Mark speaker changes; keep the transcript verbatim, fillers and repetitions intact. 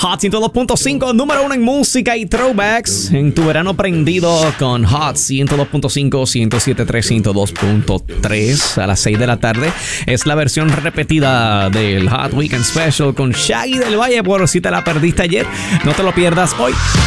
Speaker 1: Hot ciento dos punto cinco, número uno en música y throwbacks. En tu verano prendido con Hot ciento dos punto cinco, ciento siete punto tres, ciento dos punto tres a las seis de la tarde. Es la versión repetida del Hot Weekend Special con Shaggy del Valle. Por si te la perdiste ayer, no te lo pierdas hoy.